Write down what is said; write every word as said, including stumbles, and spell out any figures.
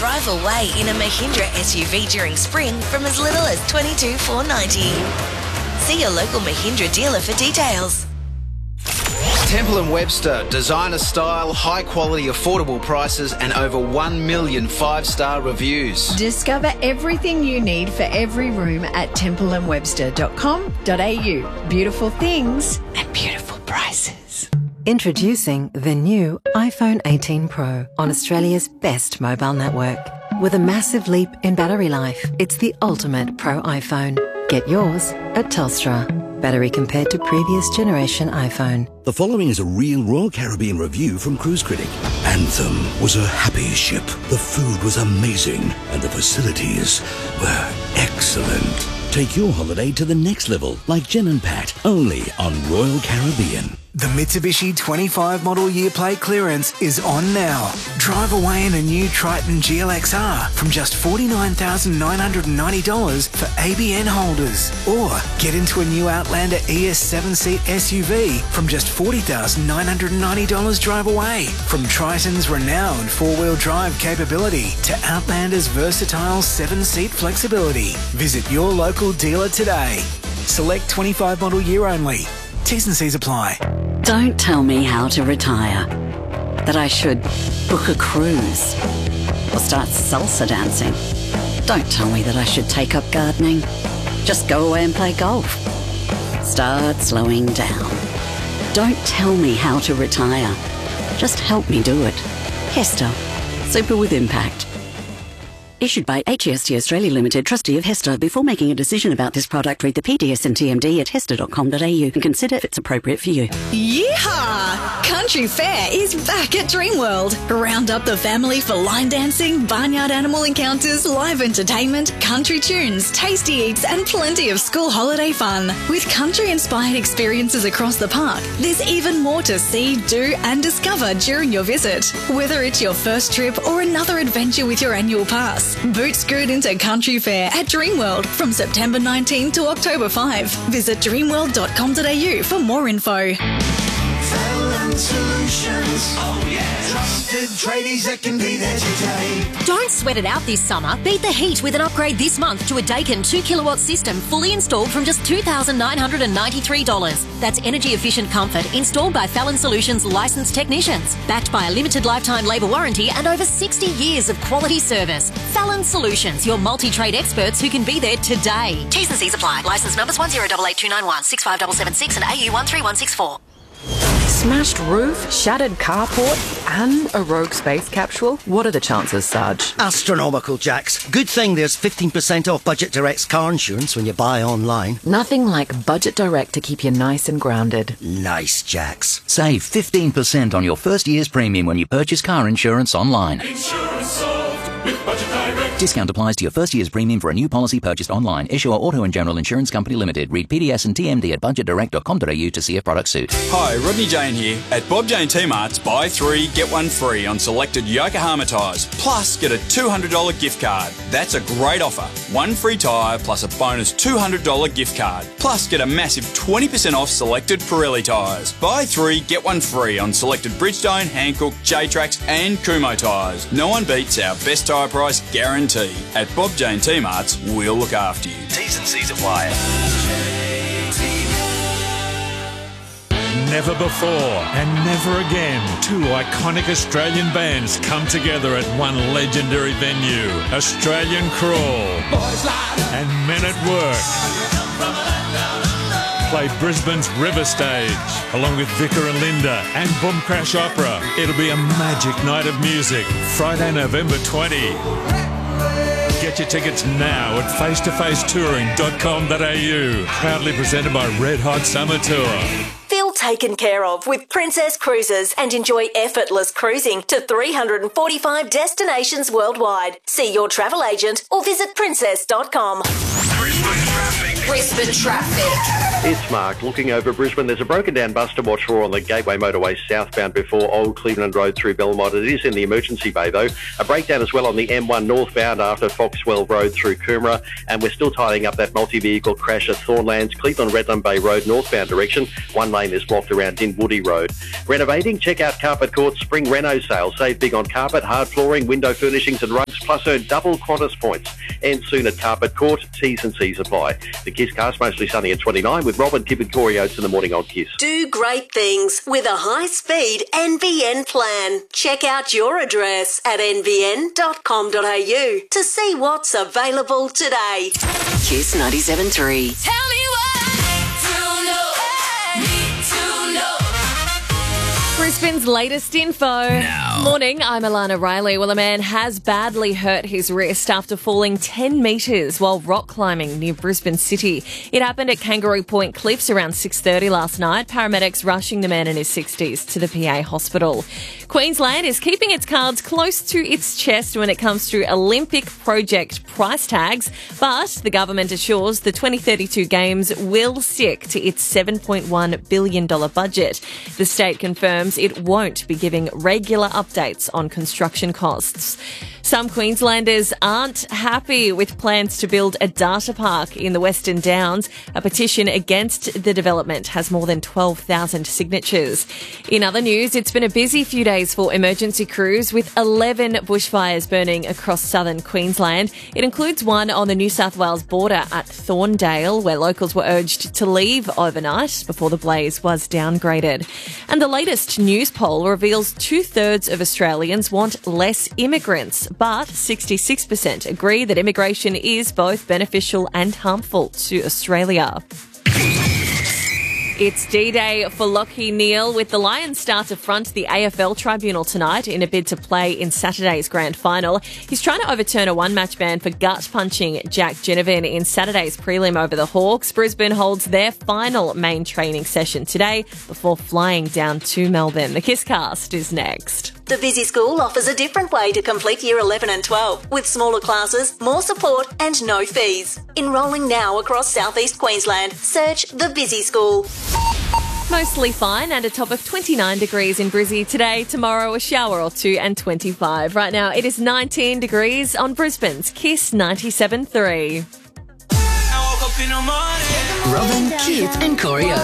drive away in a Mahindra S U V during spring from as little as twenty-two thousand four hundred ninety dollars. See your local Mahindra dealer for details. Temple and Webster, designer style, high quality, affordable prices and over one million five-star reviews. Discover everything you need for every room at temple and webster dot com dot a u. Beautiful things and beautiful prices. Introducing the new iPhone eighteen Pro on Australia's best mobile network. With a massive leap in battery life, it's the ultimate Pro iPhone. Get yours at Telstra. Battery compared to previous generation iPhone. The following is a real Royal Caribbean review from Cruise Critic. Anthem was a happy ship. The food was amazing and the facilities were excellent. Take your holiday to the next level like Jen and Pat, only on Royal Caribbean. The Mitsubishi twenty-five model year plate clearance is on now. Drive away in a new Triton G L X R from just forty-nine thousand nine hundred ninety dollars for A B N holders. Or get into a new Outlander E S seven seat S U V from just forty thousand nine hundred ninety dollars drive away. From Triton's renowned four-wheel drive capability to Outlander's versatile seven seat flexibility. Visit your local dealer today. Select twenty-five model year only. T's and C's apply. Don't tell me how to retire. That I should book a cruise or start salsa dancing. Don't tell me that I should take up gardening. Just go away and play golf. Start slowing down. Don't tell me how to retire. Just help me do it. Hester. Super with impact. Issued by H E S T Australia Limited, trustee of Hester. Before making a decision about this product, read the P D S and T M D at hester dot com dot a u and consider if it's appropriate for you. Yeehaw! Country Fair is back at Dreamworld. Round up the family for line dancing, barnyard animal encounters, live entertainment, country tunes, tasty eats and plenty of school holiday fun. With country-inspired experiences across the park, there's even more to see, do and discover during your visit. Whether it's your first trip or another adventure with your annual pass, boot scoot into Country Fair at Dreamworld from September nineteenth to October fifth. Visit dreamworld dot com dot a u for more info. Fallon Solutions. Oh yeah. Trusted tradies that can be there today. Don't sweat it out this summer. Beat the heat with an upgrade this month to a Daikin two kilowatt system fully installed from just two thousand nine hundred ninety-three dollars. That's energy efficient comfort installed by Fallon Solutions licensed technicians. Backed by a limited lifetime labour warranty and over sixty years of quality service. Fallon Solutions, your multi-trade experts who can be there today. T's and C's apply. Licence numbers one zero eight eight two nine one, six five seven seven six and A U one three one six four. Smashed roof, shattered carport, and a rogue space capsule? What are the chances, Sarge? Astronomical, Jax. Good thing there's fifteen percent off Budget Direct's car insurance when you buy online. Nothing like Budget Direct to keep you nice and grounded. Nice, Jax. Save fifteen percent on your first year's premium when you purchase car insurance online. Insurance solved with Budget Direct. Discount applies to your first year's premium for a new policy purchased online. Issuer Auto and General Insurance Company Limited. Read P D S and T M D at budget direct dot com dot a u to see if products suit. Hi, Rodney Jane here. At Bob Jane T-Mart's, buy three, get one free on selected Yokohama tyres. Plus, get a two hundred dollars gift card. That's a great offer. One free tyre plus a bonus two hundred dollars gift card. Plus, get a massive twenty percent off selected Pirelli tyres. Buy three, get one free on selected Bridgestone, Hankook, J-Trax and Kumho tyres. No one beats our best tyre price guarantee. At Bob Jane T-Mart's, we'll look after you. T's and C's apply. Never before and never again, two iconic Australian bands come together at one legendary venue. Australian Crawl and Men at Work play Brisbane's River Stage, along with Vicar and Linda and Boom Crash Opera. It'll be a magic night of music, Friday, November twentieth. Get your tickets now at face to face touring dot com dot a u. Proudly presented by Red Hot Summer Tour. Feel taken care of with Princess Cruises and enjoy effortless cruising to three hundred forty-five destinations worldwide. See your travel agent or visit princess dot com. Brisbane traffic. Brisbane traffic. It's Mark. Looking over Brisbane, there's a broken down bus to watch for on the Gateway Motorway southbound before Old Cleveland Road through Belmont. It is in the emergency bay though. A breakdown as well on the M one northbound after Foxwell Road through Coomera, and we're still tidying up that multi-vehicle crash at Thornlands, Cleveland Redland Bay Road northbound direction. One lane is blocked around Dinwoody Road. Renovating? Check out Carpet Court's Spring Reno sale. Save big on carpet, hard flooring, window furnishings and rugs, plus earn double Qantas points. End soon at Carpet Court. T's and C's apply. The Kiss Cast mostly sunny at twenty-nine with Robin, Kip and Corey Oates in the morning on Kiss. Do great things with a high-speed N B N plan. Check out your address at n b n dot com dot a u to see what's available today. Kiss ninety-seven point three. Tell me what to know. Need to know. Brisbane's latest info. Now. Morning, I'm Alana Riley. Well, a man has badly hurt his wrist after falling ten metres while rock climbing near Brisbane City. It happened at Kangaroo Point Cliffs around six thirty last night. Paramedics rushing the man in his sixties to the P A hospital. Queensland is keeping its cards close to its chest when it comes to Olympic project price tags, but the government assures the twenty thirty-two Games will stick to its seven point one billion dollars budget. The state confirms it won't be giving regular updates on construction costs. Some Queenslanders aren't happy with plans to build a data park in the Western Downs. A petition against the development has more than twelve thousand signatures. In other news, it's been a busy few days for emergency crews with eleven bushfires burning across southern Queensland. It includes one on the New South Wales border at Thorndale, where locals were urged to leave overnight before the blaze was downgraded. And the latest news poll reveals two-thirds of Australians want less immigrants, but sixty-six percent agree that immigration is both beneficial and harmful to Australia. It's D-Day for Lachie Neale, with the Lions star to front the A F L tribunal tonight in a bid to play in Saturday's grand final. He's trying to overturn a one-match ban for gut-punching Jack Ginnivan in Saturday's prelim over the Hawks. Brisbane holds their final main training session today before flying down to Melbourne. The Kisscast is next. The Busy School offers a different way to complete Year eleven and twelve, with smaller classes, more support and no fees. Enrolling now across southeast Queensland. Search The Busy School. Mostly fine and a top of twenty-nine degrees in Brizzy today. Tomorrow a shower or two and twenty-five. Right now it is nineteen degrees on Brisbane's Kiss ninety-seven point three. Robin, Kip and Corey Oates.